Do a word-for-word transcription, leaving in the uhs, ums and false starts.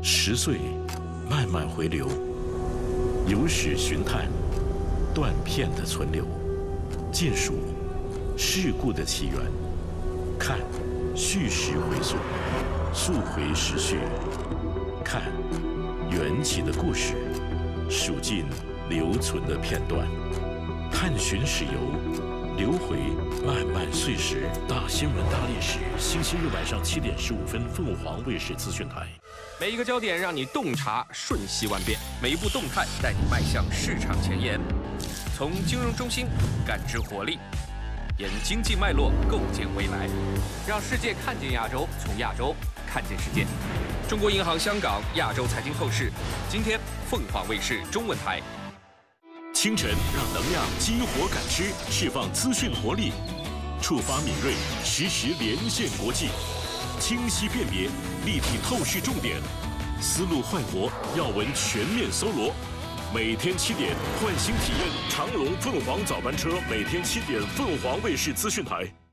十岁，慢慢回流，有史寻探，断片的存留，见数事故的起源，看叙事回溯，溯回时序，看缘起的故事，数尽留存的片段，探寻史游。 留回漫漫岁时，大新闻大历史，星期日晚上七点十五分，凤凰卫视资讯台。 每一个焦点让你洞察瞬息万变，每一步动态带你迈向市场前沿。从金融中心感知活力，沿经济脉络构建未来，让世界看见亚洲，从亚洲看见世界。中国银行香港亚洲财经透视，今天凤凰卫视中文台。 清晨，让能量激活感知，释放资讯活力，触发敏锐，实时连线国际，清晰辨别，立体透视重点，思路焕活，要闻全面搜罗。每天七点，换新体验长荣凤凰早班车，每天七点，凤凰卫视资讯台。